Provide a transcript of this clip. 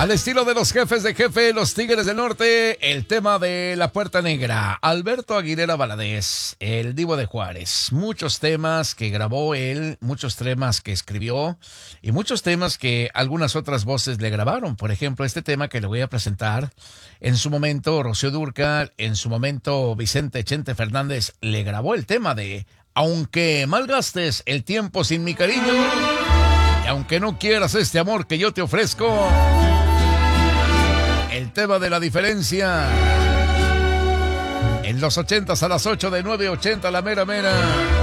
Al estilo de los jefes de jefe, los Tigres del Norte, el tema de La Puerta Negra. Alberto Aguilera Valadez, el Divo de Juárez. Muchos temas que grabó él, muchos temas que escribió y muchos temas que algunas otras voces le grabaron. Por ejemplo, este tema que le voy a presentar, en su momento Rocío Dúrcal, en su momento Vicente Chente Fernández le grabó el tema de Aunque malgastes el tiempo sin mi cariño y aunque no quieras este amor que yo te ofrezco. El tema de la diferencia. En los 80s a las 8 de 9:80 la mera mera.